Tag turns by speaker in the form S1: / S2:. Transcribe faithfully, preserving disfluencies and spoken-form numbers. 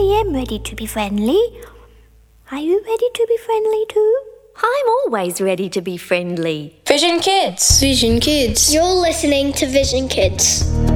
S1: I am ready to be friendly. Are you ready to be friendly too?
S2: I'm always ready to be friendly.
S3: Vision Kids.
S4: Vision Kids.
S5: You're listening to Vision Kids.